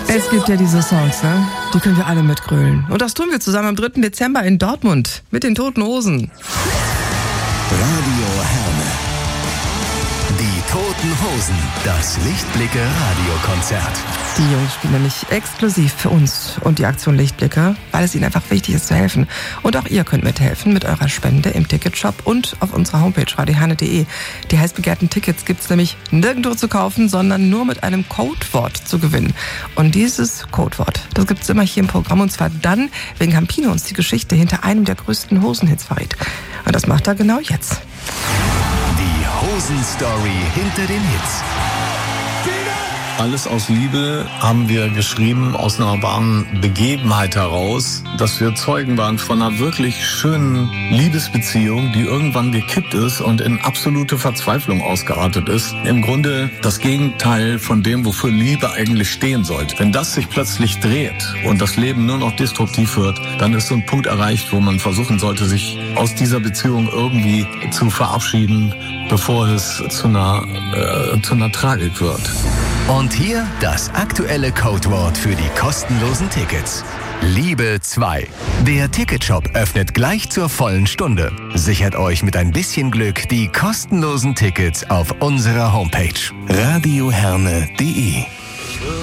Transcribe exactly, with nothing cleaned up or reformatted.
Es gibt ja diese Songs, ne? Die können wir alle mitgrölen. Und das tun wir zusammen am dritten Dezember in Dortmund mit den Toten Hosen. Radio Herne. Die Toten Hosen. Das Lichtblicke Radiokonzert. Die Jungs spielen nämlich exklusiv für uns und die Aktion Lichtblicke, weil es ihnen einfach wichtig ist zu helfen. Und auch ihr könnt mithelfen mit eurer Spende im Ticketshop und auf unserer Homepage radio herne punkt de. Die heiß begehrten Tickets gibt es nämlich nirgendwo zu kaufen, sondern nur mit einem Codewort zu gewinnen. Und dieses Codewort, das gibt es immer hier im Programm, und zwar dann, wenn Campino uns die Geschichte hinter einem der größten Hosenhits verrät. Und das macht er genau jetzt. Die Hosen-Story hinter den Hits. Alles aus Liebe haben wir geschrieben, aus einer wahren Begebenheit heraus, dass wir Zeugen waren von einer wirklich schönen Liebesbeziehung, die irgendwann gekippt ist und in absolute Verzweiflung ausgeartet ist. Im Grunde das Gegenteil von dem, wofür Liebe eigentlich stehen sollte. Wenn das sich plötzlich dreht und das Leben nur noch destruktiv wird, dann ist so ein Punkt erreicht, wo man versuchen sollte, sich aus dieser Beziehung irgendwie zu verabschieden, bevor es zu einer, äh, zu einer Tragik wird. Und hier das aktuelle Codewort für die kostenlosen Tickets. Liebe zwei. Der Ticketshop öffnet gleich zur vollen Stunde. Sichert euch mit ein bisschen Glück die kostenlosen Tickets auf unserer Homepage radio herne punkt de.